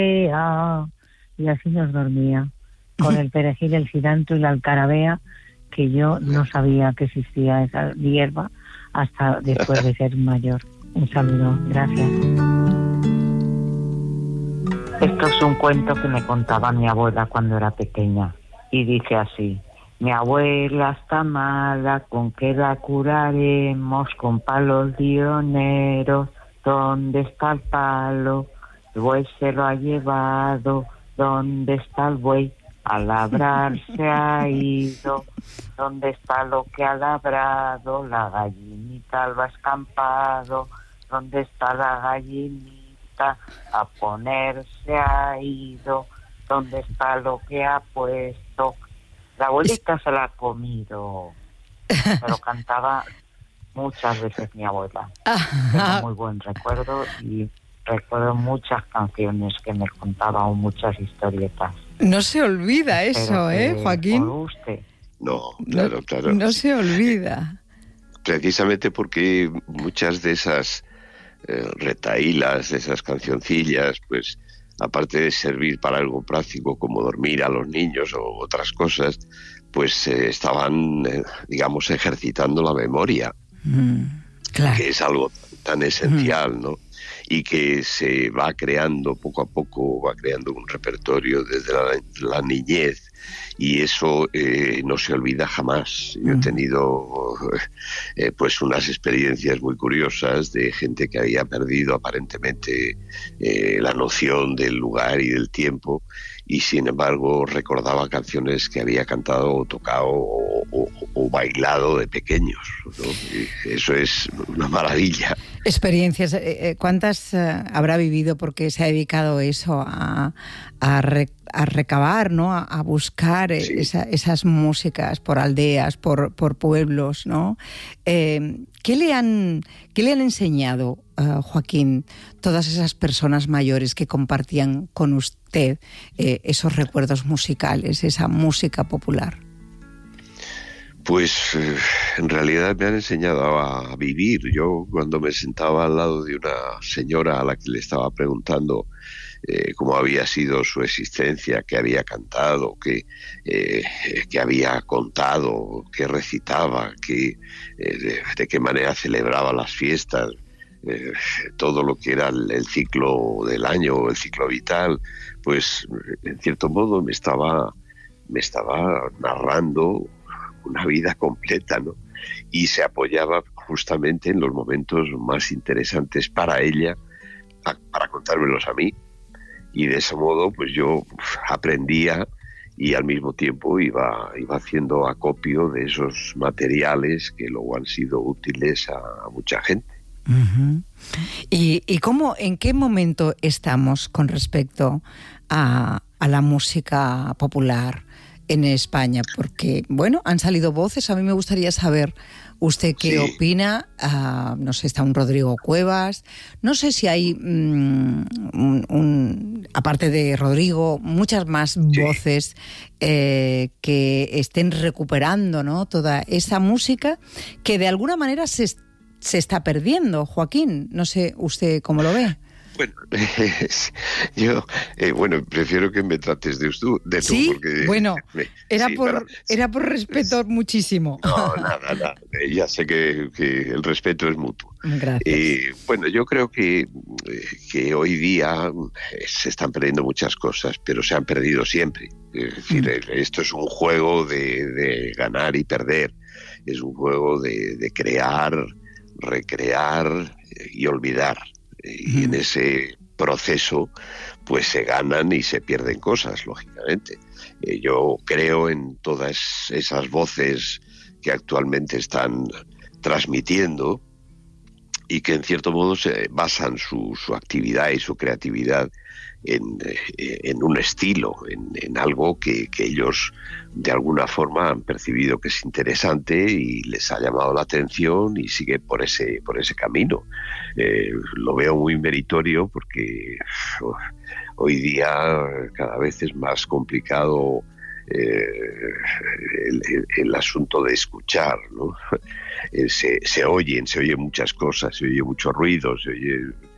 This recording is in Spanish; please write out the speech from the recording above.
Y así nos dormía, con el perejil, el cilantro y la alcarabea, que yo no sabía que existía esa hierba hasta después de ser mayor. Un saludo, gracias. Esto es un cuento que me contaba mi abuela cuando era pequeña, y dice así: mi abuela está mala, ¿con qué la curaremos? Con palos dioneros. ¿Dónde está el palo? El buey se lo ha llevado. ¿Dónde está el buey? A labrar se ha ido. ¿Dónde está lo que ha labrado? La gallinita lo ha escampado. ¿Dónde está la gallinita? A poner se ha ido. ¿Dónde está lo que ha puesto? La abuelita se la ha comido. Me lo cantaba muchas veces mi abuela. Tengo muy buen recuerdo y recuerdo muchas canciones que me contaba, o muchas historietas. No se olvida eso, Joaquín? No, claro. No se olvida. Precisamente porque muchas de esas retahílas, de esas cancioncillas, pues aparte de servir para algo práctico como dormir a los niños o otras cosas, pues estaban, digamos, ejercitando la memoria, claro, que es algo tan esencial, ¿no? Y que se va creando poco a poco, va creando un repertorio desde la niñez, y eso no se olvida jamás. Yo he tenido pues unas experiencias muy curiosas de gente que había perdido aparentemente la noción del lugar y del tiempo, y sin embargo recordaba canciones que había cantado o tocado o bailado de pequeños, ¿no? Y eso es una maravilla. Experiencias, ¿cuántas habrá vivido? Porque se ha dedicado eso a recabar, ¿no? A buscar Sí. esas músicas por aldeas, por pueblos, ¿no? ¿Qué le han enseñado, Joaquín, todas esas personas mayores que compartían con usted esos recuerdos musicales, esa música popular? Pues en realidad me han enseñado a vivir. Yo cuando me sentaba al lado de una señora a la que le estaba preguntando cómo había sido su existencia, qué había cantado, qué había contado, qué recitaba, de qué manera celebraba las fiestas, todo lo que era el ciclo del año, el ciclo vital, pues en cierto modo me estaba narrando una vida completa, ¿no? Y se apoyaba justamente en los momentos más interesantes para ella, para contármelos a mí, y de ese modo pues yo aprendía y al mismo tiempo iba haciendo acopio de esos materiales que luego han sido útiles a mucha gente. Uh-huh. ¿Y cómo, en qué momento estamos con respecto a la música popular en España? Porque, bueno, han salido voces. A mí me gustaría saber usted qué opina. No sé, está un Rodrigo Cuevas. No sé si hay, aparte de Rodrigo, muchas más voces que estén recuperando, ¿no?, toda esa música que de alguna manera se está perdiendo. Joaquín, no sé usted cómo lo ve. Bueno, yo prefiero que me trates de tú, ¿sí? Porque era por respeto muchísimo. No, nada. Ya sé que el respeto es mutuo. Gracias. Yo creo que hoy día se están perdiendo muchas cosas, pero se han perdido siempre. Es decir, esto es un juego de ganar y perder. Es un juego de crear, recrear y olvidar. Y en ese proceso pues se ganan y se pierden cosas, lógicamente. Yo creo en todas esas voces que actualmente están transmitiendo y que en cierto modo se basan su actividad y su creatividad en un estilo, en algo que ellos de alguna forma han percibido que es interesante y les ha llamado la atención y sigue por ese camino. Lo veo muy meritorio porque hoy día cada vez es más complicado el asunto de escuchar, ¿no? Se oyen muchas cosas, se oye mucho ruido, se oye